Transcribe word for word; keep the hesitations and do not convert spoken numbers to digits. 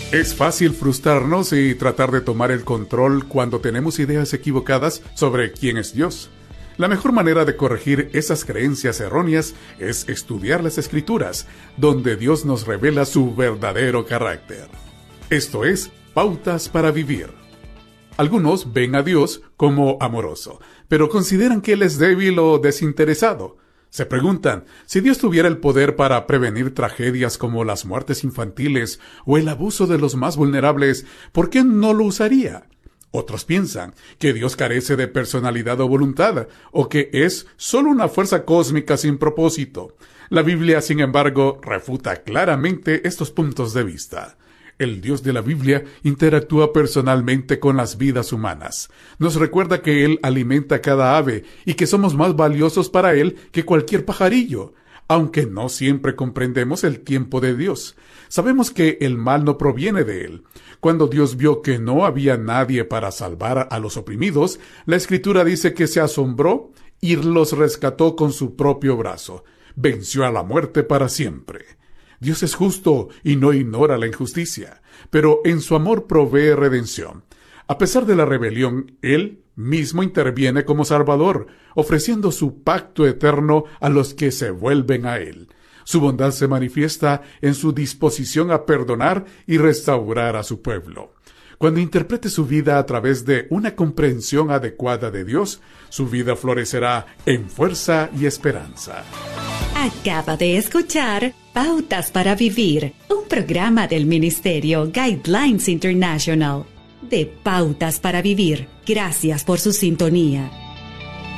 Es fácil frustrarnos y tratar de tomar el control cuando tenemos ideas equivocadas sobre quién es Dios. La mejor manera de corregir esas creencias erróneas es estudiar las Escrituras, donde Dios nos revela su verdadero carácter. Esto es Pautas para Vivir. Algunos ven a Dios como amoroso, pero consideran que Él es débil o desinteresado. Se preguntan, si Dios tuviera el poder para prevenir tragedias como las muertes infantiles o el abuso de los más vulnerables, ¿por qué no lo usaría? Otros piensan que Dios carece de personalidad o voluntad, o que es solo una fuerza cósmica sin propósito. La Biblia, sin embargo, refuta claramente estos puntos de vista. El Dios de la Biblia interactúa personalmente con las vidas humanas. Nos recuerda que Él alimenta cada ave y que somos más valiosos para Él que cualquier pajarillo. Aunque no siempre comprendemos el tiempo de Dios, sabemos que el mal no proviene de Él. Cuando Dios vio que no había nadie para salvar a los oprimidos, la Escritura dice que se asombró y los rescató con su propio brazo. Venció a la muerte para siempre. Dios es justo y no ignora la injusticia, pero en su amor provee redención. A pesar de la rebelión, Él mismo interviene como Salvador, ofreciendo su pacto eterno a los que se vuelven a Él. Su bondad se manifiesta en su disposición a perdonar y restaurar a su pueblo. Cuando interprete su vida a través de una comprensión adecuada de Dios, su vida florecerá en fuerza y esperanza. Acaba de escuchar Pautas para Vivir, un programa del Ministerio Guidelines International. De Pautas para Vivir. Gracias por su sintonía.